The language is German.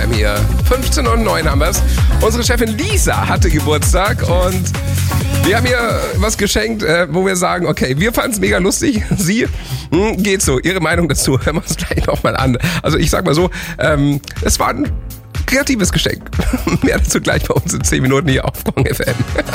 FM hier. 15:09 haben wir's. Unsere Chefin Lisa hatte Geburtstag und wir haben ihr was geschenkt, wo wir sagen, okay, wir fanden es mega lustig. Sie, geht so. Ihre Meinung dazu, hören wir uns gleich nochmal an. Also ich sag mal so, es war ein kreatives Geschenk. Mehr dazu gleich bei uns in 10 Minuten hier auf Gong FM.